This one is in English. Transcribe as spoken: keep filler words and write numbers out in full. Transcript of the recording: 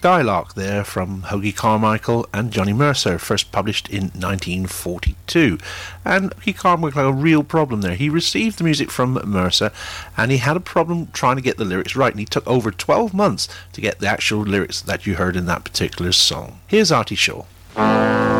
Skylark there from Hoagy Carmichael and Johnny Mercer, first published in nineteen forty-two. And Hoagy Carmichael had a real problem there. He received the music from Mercer and he had a problem trying to get the lyrics right, and he took over twelve months to get the actual lyrics that you heard in that particular song. Here's Artie Shaw.